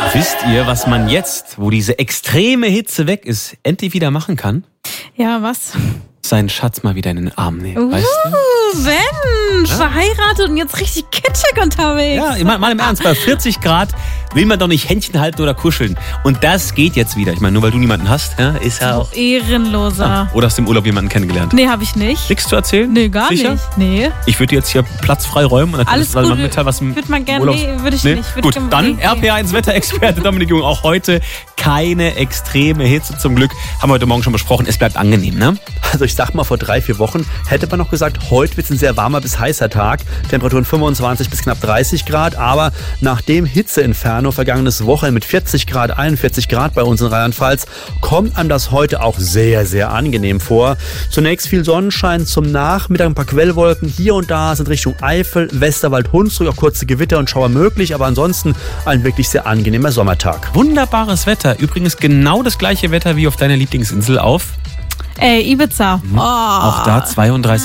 Wisst ihr, was man jetzt, wo diese extreme Hitze weg ist, endlich wieder machen kann? Ja, was? Seinen Schatz mal wieder in den Arm nehmen, weißt du? Mensch, verheiratet und jetzt richtig kitschig unterwegs. Ja, mal im Ernst, bei 40 Grad will man doch nicht Händchen halten oder kuscheln. Und das geht jetzt wieder. Ich meine, nur weil du niemanden hast, ja, ist ja auch... Ehrenloser. Oder hast du im Urlaub jemanden kennengelernt? Nee, hab ich nicht. Nichts zu erzählen? Nee, gar Sicher? nicht. Nee. Ich würde jetzt hier Platz frei räumen und dann Alles kannst du gut. mal mitteilen, was im Würde man gerne, Urlaubs... nee, würde ich nicht. Würde Gut, ich dann nee. RPA1 Wetterexperte Dominik Jung. Auch heute keine extreme Hitze zum Glück. Haben wir heute Morgen schon besprochen. Es bleibt angenehm, ne? Also ich sag mal, vor 3-4 Wochen hätte man noch gesagt, heute wird es ein sehr warmer bis heißer Tag. Temperaturen 25 bis knapp 30 Grad. Aber nach dem Hitzeinferno vergangenes Wochenende mit 40 Grad, 41 Grad bei uns in Rheinland-Pfalz, kommt einem das heute auch sehr, sehr angenehm vor. Zunächst viel Sonnenschein, zum Nachmittag ein paar Quellwolken. Hier und da sind Richtung Eifel, Westerwald, Hunsrück auch kurze Gewitter und Schauer möglich. Aber ansonsten ein wirklich sehr angenehmer Sommertag. Wunderbares Wetter. Übrigens genau das gleiche Wetter wie auf deiner Lieblingsinsel auf... Ibiza. Oh. Auch da 32